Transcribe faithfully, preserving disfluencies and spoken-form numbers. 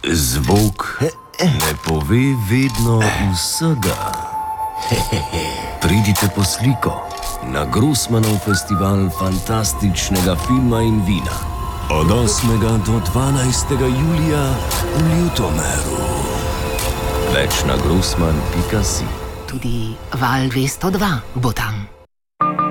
Zvok ne pove vedno vsega. Pridite po sliko na Grossmanov festival fantastičnega filma in vina od osmega do dvanajstega julija v Ljutomeru. Več na grossman pika si. Tudi Val dvesto dva bo tam.